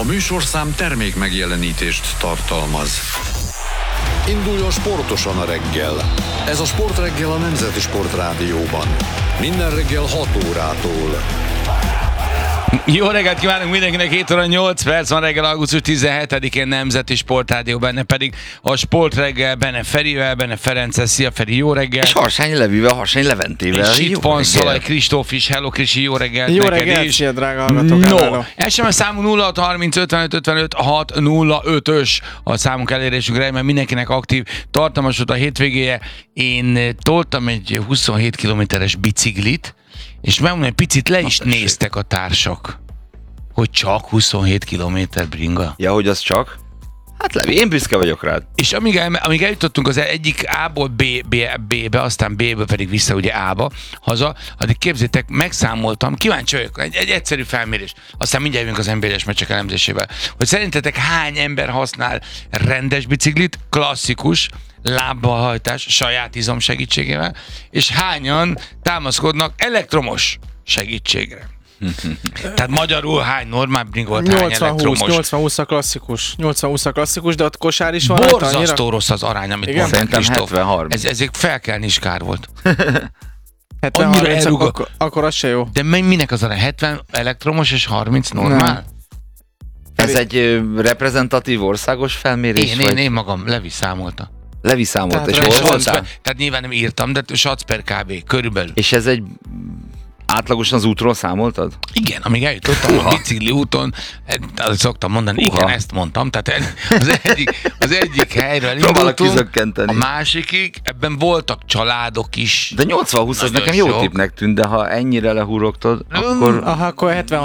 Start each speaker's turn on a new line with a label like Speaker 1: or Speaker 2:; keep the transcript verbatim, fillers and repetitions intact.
Speaker 1: A műsorszám termék megjelenítést tartalmaz. Induljon sportosan a reggel. Ez a Sportreggel a Nemzeti Sportrádióban. Minden reggel hat órától.
Speaker 2: Jó reggelt kívánunk mindenkinek, hét óra nyolc perc van reggel, augusztus tizenhetedikén Nemzeti Sportrádió, benne pedig a Sportreggel, benne Ferivel, benne Ferenccel. Szia Feri, jó reggel!
Speaker 3: És Harsányi Levivel, Harsányi Leventével.
Speaker 2: És itt van Szalai Kristóf is, hello Krisi, jó reggelt
Speaker 4: jó
Speaker 2: neked
Speaker 4: reggelt,
Speaker 2: is.
Speaker 4: szia drága hallgatók.
Speaker 2: No, es em es számunk nulla hat harminc ötvenöt ötvenöt hat nulla ötös a számunk elérésünkre, mert mindenkinek aktív, tartalmas volt a hétvégéje. Én toltam egy huszonhét kilométeres biciklit, és megmondom, egy picit le is néztek a társak, hogy csak huszonhét kilométer bringa.
Speaker 3: Ja, hogy az csak? Hát Levi, én büszke vagyok rád.
Speaker 2: És amíg, el, amíg eljutottunk az egyik A-ból B, B, B-be, aztán B-ből pedig vissza ugye A-ba, haza, addig képzétek, megszámoltam, kíváncsi vagyok, egy, egy egyszerű felmérés, aztán mindjárt jövünk az en bé es meccsek elemzésével, hogy szerintetek hány ember használ rendes biciklit, klasszikus, lábbahajtás, saját izom segítségével, és hányan támaszkodnak elektromos segítségre. Tehát magyarul hány normál bring volt, hány elektromos?
Speaker 4: nyolcvan húsz a klasszikus. nyolcvan húsz a klasszikus, de ott kosár is van. Borzasztó
Speaker 2: Borzasztó rossz az arány, amit mondtál,
Speaker 3: Szerintem
Speaker 2: Kristóf.
Speaker 3: hetven harminc.
Speaker 2: Ez, ezek felkelni is kár volt.
Speaker 4: hetven
Speaker 2: annyira
Speaker 4: harminc,
Speaker 2: elrugod.
Speaker 4: akkor, akkor az se jó.
Speaker 2: De minek az arány? hetven elektromos és harminc normál?
Speaker 3: Ez egy ö, reprezentatív országos felmérés?
Speaker 2: Én,
Speaker 3: vagy?
Speaker 2: én, én magam, Levi számolta.
Speaker 3: Levi számolt,
Speaker 4: Tehát
Speaker 3: és
Speaker 4: rá-
Speaker 3: hol
Speaker 4: sac
Speaker 3: voltál?
Speaker 2: Per, tehát nyilván nem írtam, de sac per kb. Körülbelül.
Speaker 3: És ez egy átlagosan az útról számoltad?
Speaker 2: Igen, amíg eljutottam a bicikli úton, azt szoktam mondani,
Speaker 3: Uha.
Speaker 2: igen, ezt mondtam, tehát az egyik, az egyik helyről
Speaker 3: Próbálok
Speaker 2: indultunk,
Speaker 3: kizökkenteni.
Speaker 2: a másikig, ebben voltak családok is.
Speaker 3: De nyolcvan húsz az
Speaker 2: Nagyon
Speaker 3: nekem jó
Speaker 2: sok.
Speaker 3: tippnek tűnt, de ha ennyire lehúrogtad, akkor...
Speaker 4: Aha, akkor hetven